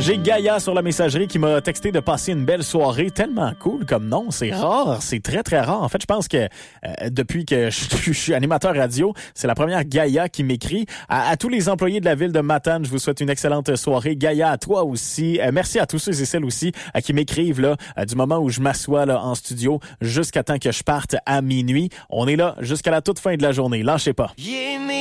J'ai Gaïa sur la messagerie qui m'a texté de passer une belle soirée. Tellement cool comme nom. C'est rare. C'est très, très rare. En fait, je pense que depuis que je suis animateur radio, c'est la première Gaïa qui m'écrit. À tous les employés de la ville de Matane, je vous souhaite une excellente soirée. Gaïa, à toi aussi. Merci à tous ceux et celles aussi qui m'écrivent là du moment où je m'assois là en studio jusqu'à temps que je parte à minuit. On est là jusqu'à la toute fin de la journée. Lâchez pas.